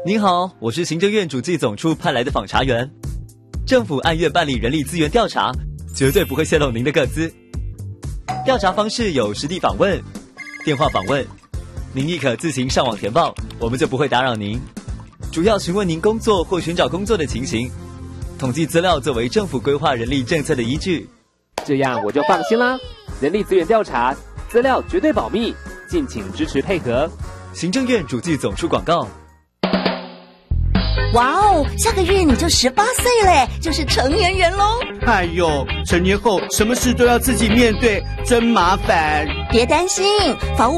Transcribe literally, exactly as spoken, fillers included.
您好，我是行政院主计总处派来的访查员。政府按月办理人力资源调查，绝对不会泄露您的个资。调查方式有实地访问、电话访问，您亦可自行上网填报，我们就不会打扰您。主要询问您工作或寻找工作的情形，统计资料作为政府规划人力政策的依据。 这样我就放心啦。人力资源调查，资料绝对保密，敬请支持配合。 行政院主计总处广告。 哇哦，下个月你就十八岁嘞，就是成年人喽。 哎呦，成年后什么事都要自己面对，真麻烦。 别担心，法务